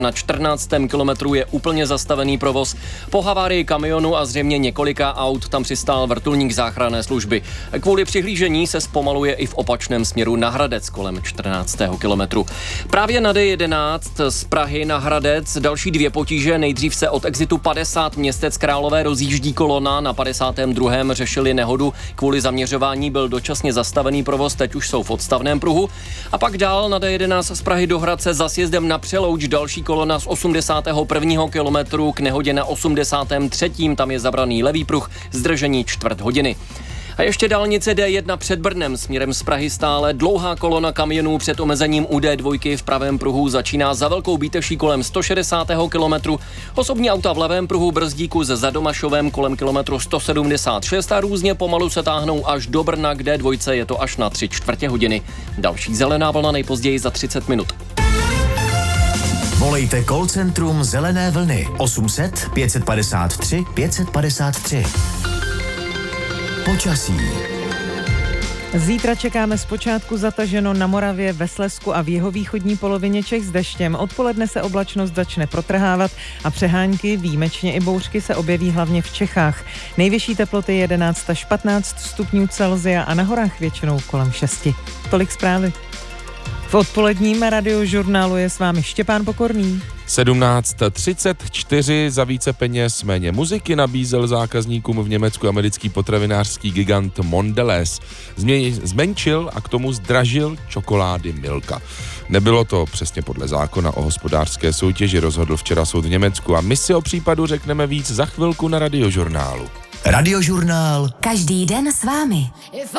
Na 14. kilometru je úplně zastavený provoz. Po havárii kamionu a zřejmě několika aut tam přistál vrtulník záchranné služby. Kvůli přihlížení se zpomaluje i v opačném směru na Hradec kolem 14. kilometru. Právě na D11 z Prahy na Hradec další dvě potíže. Nejdřív se od exitu 50 Městec Králové rozjíždí kolona. Na 52. řešili nehodu. Kvůli zaměřování byl dočasně zastavený provoz, teď už jsou v odstavném pruhu. A pak dál na D11 z Prahy do Hradce za sjezdem na Přelouč další kolona z 81. kilometru k nehodě na 83. Tam je zabraný levý pruh, zdržení čtvrt hodiny. A ještě dálnice D1 před Brnem směrem z Prahy stále. Dlouhá kolona kamionů před omezením u D2 v pravém pruhu začíná za Velkou Bíteší kolem 160. kilometru. Osobní auta v levém pruhu Brzdíku za Domašovem kolem kilometru 176 a různě pomalu se táhnou až do Brna, kde D2 je to až na 3/4 hodiny. Další zelená vlna nejpozději za 30 minut. Volejte call centrum Zelené vlny 800 553 553. Počasí. Zítra čekáme zpočátku zataženo na Moravě, ve Slezsku a v jihovýchodní polovině Čech s deštěm. Odpoledne se oblačnost začne protrhávat a přehánky, výjimečně i bouřky se objeví hlavně v Čechách. Nejvyšší teploty 11 až 15 stupňů Celsia a na horách většinou kolem 6. Tolik zprávy. V odpoledním radiožurnálu je s vámi Štěpán Pokorný. 17:34 za více peněz, méně muziky nabízel zákazníkům v Německu americký potravinářský gigant Mondelez. Zmenšil a k tomu zdražil čokolády Milka. Nebylo to přesně podle zákona o hospodářské soutěži, rozhodl včera soud v Německu a my si o případu řekneme víc za chvilku na radiožurnálu. Radiožurnál. Každý den s vámi.